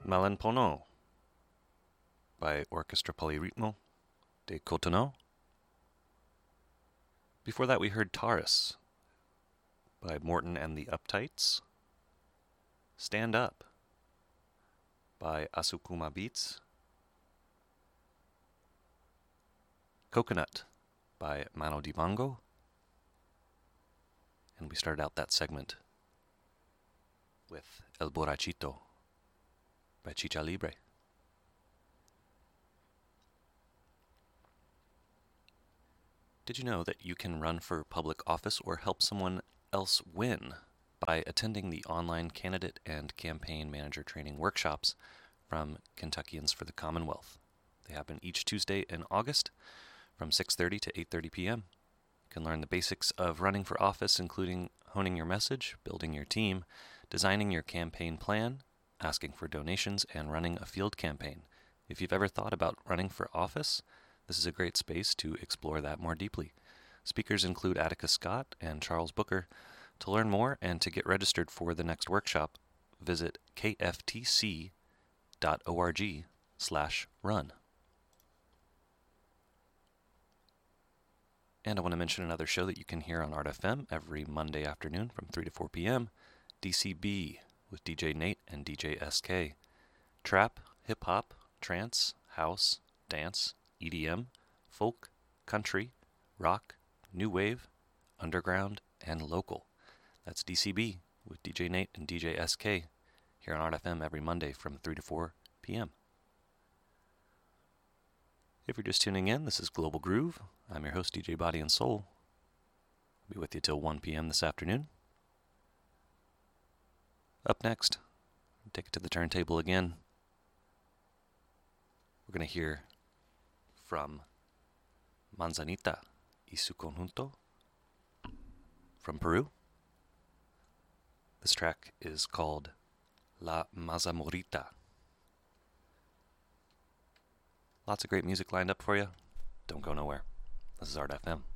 Malenpono by Orchestra Poliritmo de Cotonou. Before that we heard Taurus by Morton and the Uptights. Stand Up by Asukuma Beats. Coconut by Mano Dibango. And we started out that segment with El Borrachito by Chicha Libre. Did you know that you can run for public office or help someone else win by attending the online candidate and campaign manager training workshops from Kentuckians for the Commonwealth? They happen each Tuesday in August from 6:30 to 8:30 p.m. You can learn the basics of running for office, including honing your message, building your team, designing your campaign plan, asking for donations, and running a field campaign. If you've ever thought about running for office, this is a great space to explore that more deeply. Speakers include Atticus Scott and Charles Booker. To learn more and to get registered for the next workshop, visit kftc.org/run. And I want to mention another show that you can hear on Art FM every Monday afternoon from 3 to 4 p.m., DCB with DJ Nate and DJ SK. Trap, hip-hop, trance, house, dance, EDM, folk, country, rock, new wave, underground, and local. That's DCB with DJ Nate and DJ SK here on Art FM every Monday from 3 to 4 p.m. If you're just tuning in, this is Global Groove. I'm your host, DJ Body and Soul. I'll be with you till 1 p.m. this afternoon. Up next, take it to the turntable again. We're going to hear from Manzanita y su conjunto from Peru. This track is called La Mazamorita. Lots of great music lined up for you. Don't go nowhere. This is Art FM.